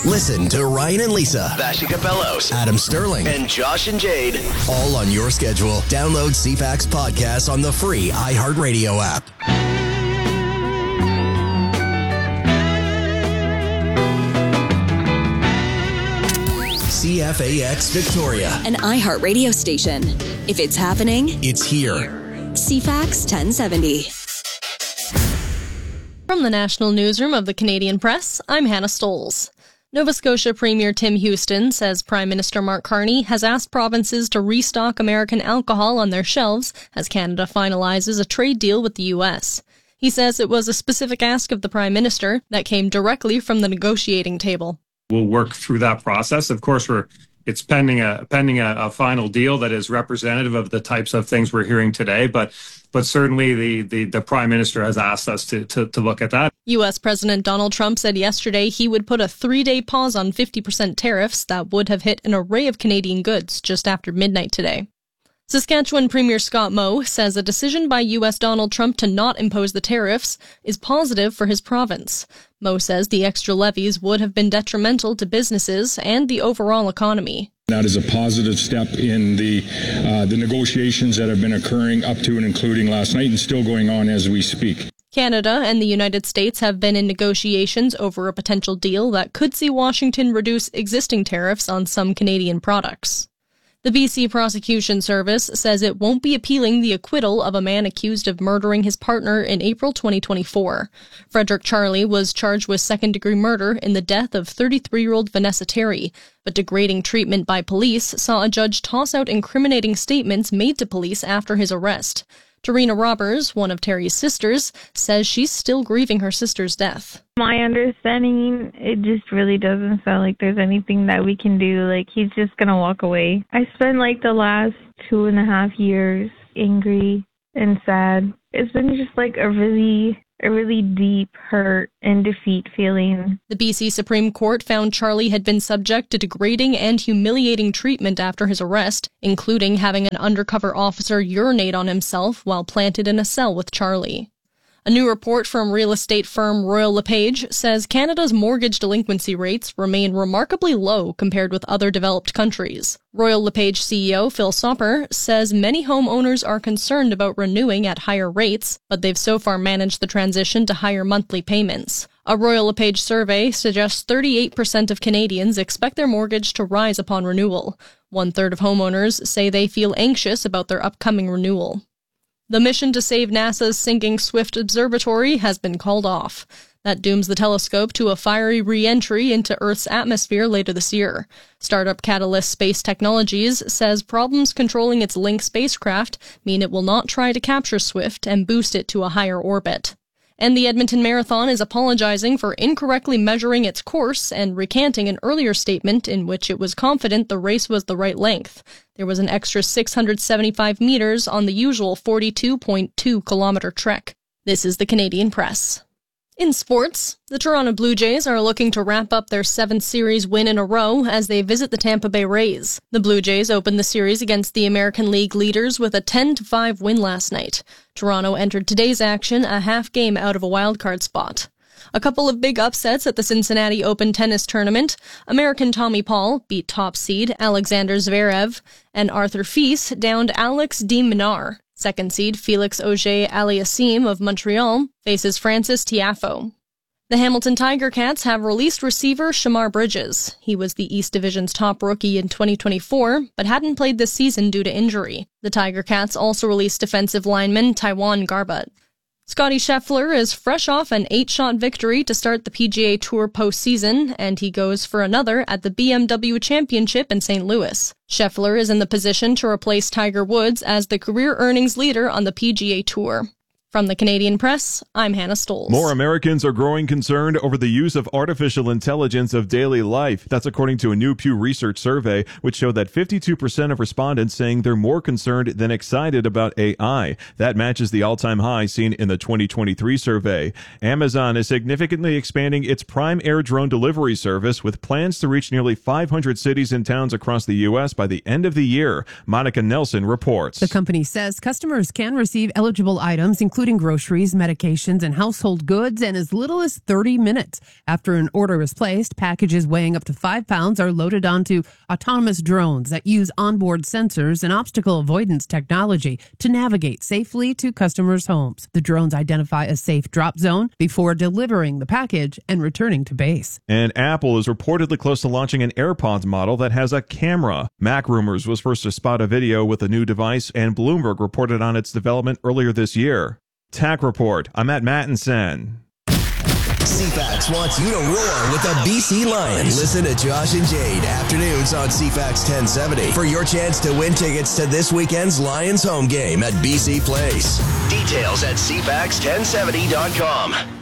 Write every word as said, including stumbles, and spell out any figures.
Listen to Ryan and Lisa, Vashi Capellos, Adam Sterling, and Josh and Jade. All on your schedule. Download C FAX podcast on the free iHeartRadio app. C F A X Victoria, an iHeartRadio station. If it's happening, it's here. C FAX ten seventy. From the National Newsroom of the Canadian Press, I'm Hannah Stolz. Nova Scotia Premier Tim Houston says Prime Minister Mark Carney has asked provinces to restock American alcohol on their shelves as Canada finalizes a trade deal with the U S. He says it was a specific ask of the Prime Minister that came directly from the negotiating table. We'll work through that process. Of course, we're it's pending a pending a, a final deal that is representative of the types of things we're hearing today. But but certainly the the, the Prime Minister has asked us to, to to look at that. U S President Donald Trump said yesterday he would put a three-day pause on fifty percent tariffs that would have hit an array of Canadian goods just after midnight today. Saskatchewan Premier Scott Moe says a decision by U S Donald Trump to not impose the tariffs is positive for his province. Moe says the extra levies would have been detrimental to businesses and the overall economy. That is a positive step in the uh, the negotiations that have been occurring up to and including last night and still going on as we speak. Canada and the United States have been in negotiations over a potential deal that could see Washington reduce existing tariffs on some Canadian products. The B C Prosecution Service says it won't be appealing the acquittal of a man accused of murdering his partner in April twenty twenty-four. Frederick Charlie was charged with second-degree murder in the death of thirty-three-year-old Vanessa Terry, but degrading treatment by police saw a judge toss out incriminating statements made to police after his arrest. Tarina Robbers, one of Terry's sisters, says she's still grieving her sister's death. My understanding, it just really doesn't sound like there's anything that we can do. Like, he's just going to walk away. I spent, like, the last two and a half years angry and sad. It's been just, like, a really... a really deep hurt and defeat feeling. The B C Supreme Court found Charlie had been subject to degrading and humiliating treatment after his arrest, including having an undercover officer urinate on himself while planted in a cell with Charlie. A new report from real estate firm Royal LePage says Canada's mortgage delinquency rates remain remarkably low compared with other developed countries. Royal LePage C E O Phil Soper says many homeowners are concerned about renewing at higher rates, but they've so far managed the transition to higher monthly payments. A Royal LePage survey suggests thirty-eight percent of Canadians expect their mortgage to rise upon renewal. One-third of homeowners say they feel anxious about their upcoming renewal. The mission to save NASA's sinking Swift observatory has been called off. That dooms the telescope to a fiery re-entry into Earth's atmosphere later this year. Startup Catalyst Space Technologies says problems controlling its Link spacecraft mean it will not try to capture Swift and boost it to a higher orbit. And the Edmonton Marathon is apologizing for incorrectly measuring its course and recanting an earlier statement in which it was confident the race was the right length. There was an extra six hundred seventy-five meters on the usual forty-two point two kilometer trek. This is the Canadian Press. In sports, the Toronto Blue Jays are looking to wrap up their seventh series win in a row as they visit the Tampa Bay Rays. The Blue Jays opened the series against the American League leaders with a ten to five win last night. Toronto entered today's action a half game out of a wildcard spot. A couple of big upsets at the Cincinnati Open tennis tournament. American Tommy Paul beat top seed Alexander Zverev, and Arthur Fils downed Alex de Minaur. Second seed Felix Auger-Aliassime of Montreal faces Francis Tiafoe. The Hamilton Tiger Cats have released receiver Shamar Bridges. He was the East Division's top rookie in twenty twenty-four, but hadn't played this season due to injury. The Tiger Cats also released defensive lineman Taiwan Garbutt. Scottie Scheffler is fresh off an eight-shot victory to start the P G A Tour postseason, and he goes for another at the B M W Championship in Saint Louis. Scheffler is in the position to replace Tiger Woods as the career earnings leader on the P G A Tour. From the Canadian Press, I'm Hannah Stolz. More Americans are growing concerned over the use of artificial intelligence of daily life. That's according to a new Pew Research survey, which showed that fifty-two percent of respondents saying they're more concerned than excited about A I. That matches the all-time high seen in the twenty twenty-three survey. Amazon is significantly expanding its Prime Air drone delivery service with plans to reach nearly five hundred cities and towns across the U S by the end of the year. Monica Nelson reports. The company says customers can receive eligible items, including including groceries, medications, and household goods in as little as thirty minutes. After an order is placed, packages weighing up to five pounds are loaded onto autonomous drones that use onboard sensors and obstacle avoidance technology to navigate safely to customers' homes. The drones identify a safe drop zone before delivering the package and returning to base. And Apple is reportedly close to launching an AirPods model that has a camera. Macrumors was first to spot a video with the new device, and Bloomberg reported on its development earlier this year. Tech Report. I'm Matt Mattinson. C FAX wants you to roar with the B C Lions. Listen to Josh and Jade afternoons on C FAX ten seventy for your chance to win tickets to this weekend's Lions home game at B C Place. Details at C FAX ten seventy dot com.